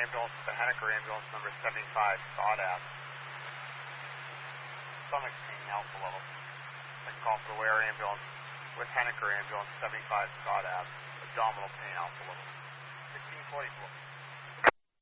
ambulance, the Henniker ambulance number 75, Scott Ave. Stomach pain, alpha level. Second call for the Ware ambulance with Henniker ambulance 75, Scott Ave. Abdominal pain, alpha level. 1644.